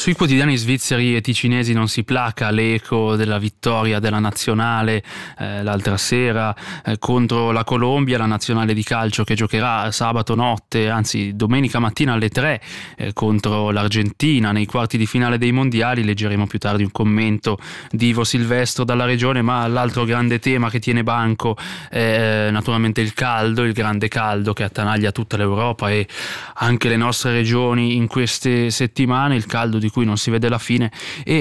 Sui quotidiani svizzeri e ticinesi non si placa l'eco della vittoria della nazionale l'altra sera contro la Colombia, la nazionale di calcio che giocherà sabato notte, anzi domenica mattina alle 3 contro l'Argentina nei quarti di finale dei mondiali. Leggeremo più tardi un commento di Ivo Silvestro dalla regione, ma l'altro grande tema che tiene banco è naturalmente il caldo, il grande caldo che attanaglia tutta l'Europa e anche le nostre regioni in queste settimane, il caldo di cui non si vede la fine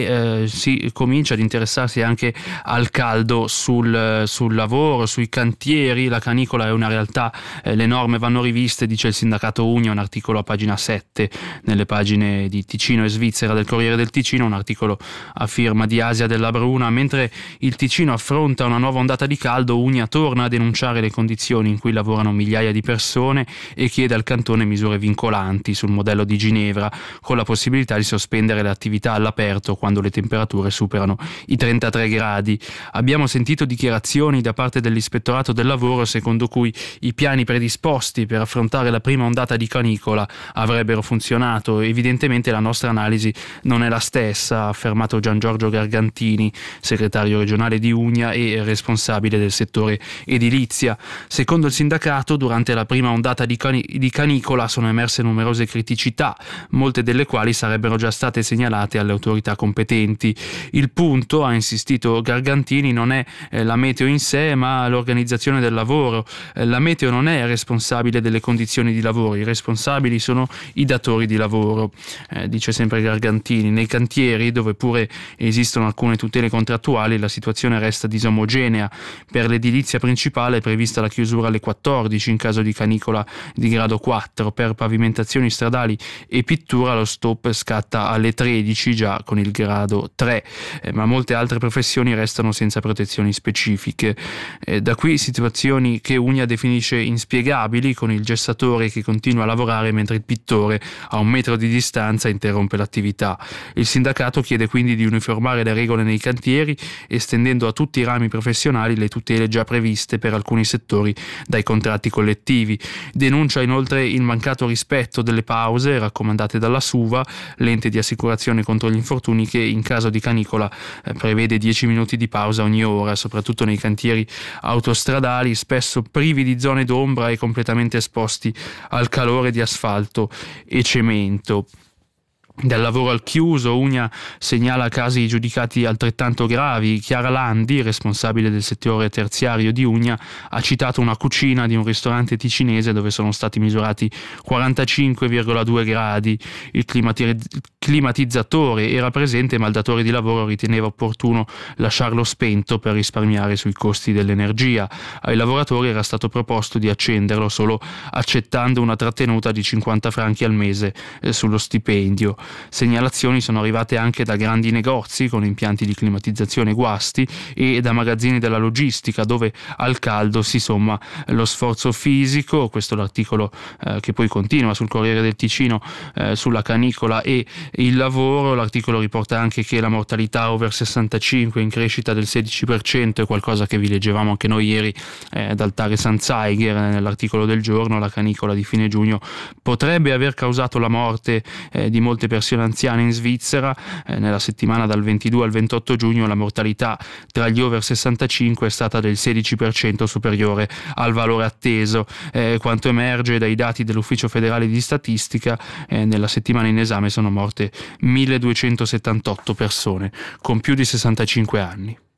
e si comincia ad interessarsi anche al caldo sul lavoro, sui cantieri. La canicola è una realtà, le norme vanno riviste, dice il sindacato Unia, un articolo a pagina 7 nelle pagine di Ticino e Svizzera del Corriere del Ticino, un articolo a firma di Asia della Bruna. Mentre il Ticino affronta una nuova ondata di caldo, Unia torna a denunciare le condizioni in cui lavorano migliaia di persone e chiede al cantone misure vincolanti sul modello di Ginevra, con la possibilità di sospendere le attività all'aperto quando le temperature superano i 33 gradi. Abbiamo sentito dichiarazioni da parte dell'Ispettorato del Lavoro secondo cui i piani predisposti per affrontare la prima ondata di canicola avrebbero funzionato. Evidentemente la nostra analisi non è la stessa, ha affermato Gian Giorgio Gargantini, segretario regionale di Unia e responsabile del settore edilizia. Secondo il sindacato, durante la prima ondata di canicola sono emerse numerose criticità, molte delle quali sarebbero già state segnalate alle autorità competenti. Il punto, ha insistito Gargantini, non è la meteo in sé, ma l'organizzazione del lavoro. La meteo non è responsabile delle condizioni di lavoro, i responsabili sono i datori di lavoro, dice sempre Gargantini. Nei cantieri, dove pure esistono alcune tutele contrattuali, la situazione resta disomogenea. Per l'edilizia principale è prevista la chiusura alle 14 in caso di canicola di grado 4, per pavimentazioni stradali e pittura lo stop scatta alle 13 già con il grado 3, ma molte altre professioni restano senza protezioni specifiche. Da qui situazioni che Unia definisce inspiegabili, con il gessatore che continua a lavorare mentre il pittore a 1 metro di distanza interrompe l'attività. Il sindacato chiede quindi di uniformare le regole nei cantieri, estendendo a tutti i rami professionali le tutele già previste per alcuni settori dai contratti collettivi. Denuncia inoltre il mancato rispetto delle pause raccomandate dalla SUVA, l'ente di assicurazione contro gli infortuni, che in caso di canicola prevede 10 minuti di pausa ogni ora, soprattutto nei cantieri autostradali, spesso privi di zone d'ombra e completamente esposti al calore di asfalto e cemento. Del lavoro al chiuso, Unia segnala casi giudicati altrettanto gravi. Chiara Landi, responsabile del settore terziario di Unia, ha citato una cucina di un ristorante ticinese dove sono stati misurati 45,2 gradi. Il climatizzatore era presente, ma il datore di lavoro riteneva opportuno lasciarlo spento per risparmiare sui costi dell'energia. Ai lavoratori era stato proposto di accenderlo solo accettando una trattenuta di 50 franchi al mese sullo stipendio. Segnalazioni sono arrivate anche da grandi negozi con impianti di climatizzazione guasti e da magazzini della logistica, dove al caldo si somma lo sforzo fisico. Questo è l'articolo che poi continua sul Corriere del Ticino sulla canicola e il lavoro. L'articolo riporta anche che la mortalità over 65 in crescita del 16%, è qualcosa che vi leggevamo anche noi ieri dal Tages Anzeiger nell'articolo del giorno. La canicola di fine giugno potrebbe aver causato la morte di molte persone anziane in Svizzera. Nella settimana dal 22 al 28 giugno la mortalità tra gli over 65 è stata del 16% superiore al valore atteso. Quanto emerge dai dati dell'Ufficio federale di statistica, nella settimana in esame sono morte 1278 persone con più di 65 anni.